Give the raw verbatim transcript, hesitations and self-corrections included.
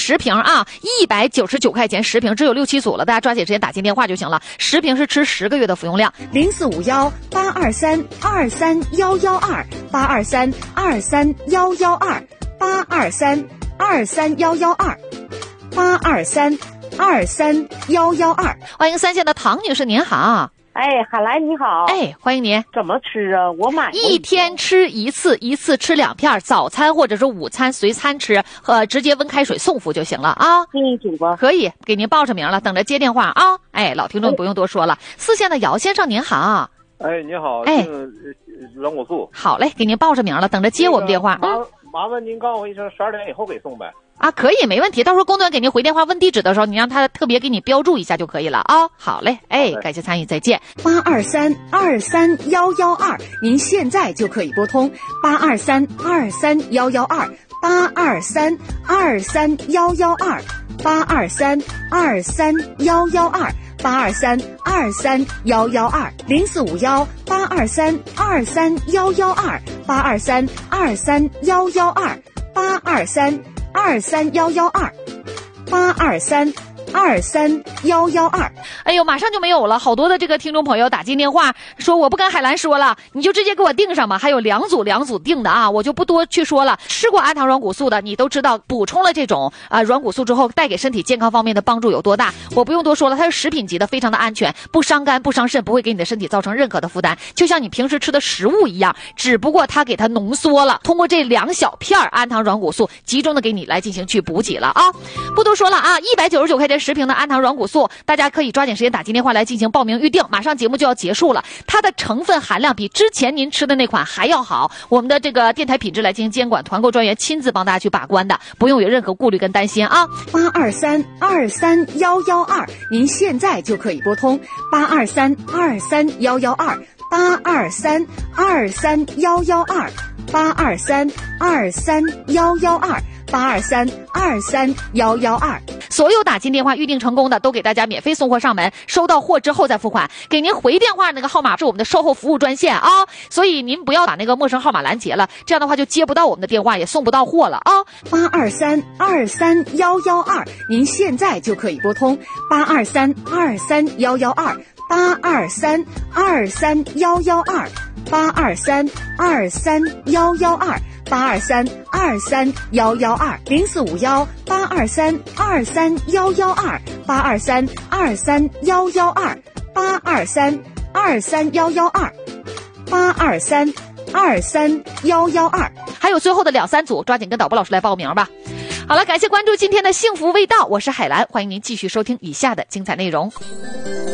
十瓶啊，一百九十九块钱十瓶，只有六七组了，大家抓紧时间打进电话就行了。十瓶是吃十个月的服用量。 零四五幺八二三二三幺幺二八二三二三幺幺二八二三二三幺幺二八二三二三幺幺二。 欢迎三线的唐女士，您好。 哎，海兰你好。 哎，欢迎您。 怎么吃啊？我买一天吃一次，一次吃两片，早餐或者是午餐随餐吃，和直接温开水送服就行了啊。 这一组吧， 可以给您报上名了，等着接电话啊。哎，老听众不用多说了。四线的姚先生您好。 哎，你好。 哎， 软骨素。 好嘞，给您报上名了，等着接我们电话。 麻麻烦您告诉我一声，十二点以后给送呗。 啊，可以，没问题。到时候工作人员给您回电话问地址的时候，你让他特别给你标注一下就可以了啊。好嘞，哎，感谢参与，再见。 八二三二三幺幺二，您现在就可以拨通八二三二三幺幺二八二三二三幺幺二八二三二三幺幺二八二三二三幺幺二零四五幺八二三二三幺幺二八二三二三幺幺二八二三二三幺幺二八二三二三幺幺二。 哎呦，马上就没有了，好多的这个听众朋友打进电话说我不跟海兰说了，你就直接给我订上吧。还有两组两组订的啊，我就不多去说了。吃过安糖软骨素的，你都知道补充了这种啊、呃、软骨素之后带给身体健康方面的帮助有多大，我不用多说了。它是食品级的，非常的安全，不伤肝不伤肾，不会给你的身体造成任何的负担，就像你平时吃的食物一样，只不过它给它浓缩了，通过这两小片安糖软骨素集中的给你来进行去补给了啊。不多说了啊，一百九十九块钱十瓶的安糖软骨素，大家可以抓紧时间打进电话来进行报名预定，马上节目就要结束了。它的成分含量比之前您吃的那款还要好，我们的这个电台品质来进行监管，团购专员亲自帮大家去把关的，不用有任何顾虑跟担心啊。 八二三二三幺幺二，您现在就可以拨通八二三二三幺幺二八二三二三幺幺二八二三二三幺幺二八二三二三幺幺二。 所有打进电话预定成功的，都给大家免费送货上门，收到货之后再付款。给您回电话那个号码是我们的售后服务专线啊，所以您不要把那个陌生号码拦截了，这样的话就接不到我们的电话，也送不到货了啊。 八二三二三幺幺二，您现在就可以拨通八二三二三幺幺二八二三二三幺幺二八二三二三幺幺二八二三二三幺幺二零四五幺八二三二三幺幺二八二三二三幺幺二八二三二三幺幺二八二三二三幺幺二。 还有最后的两三组，抓紧跟导播老师来报名吧。好了，感谢关注今天的幸福味道，我是海兰，欢迎您继续收听以下的精彩内容。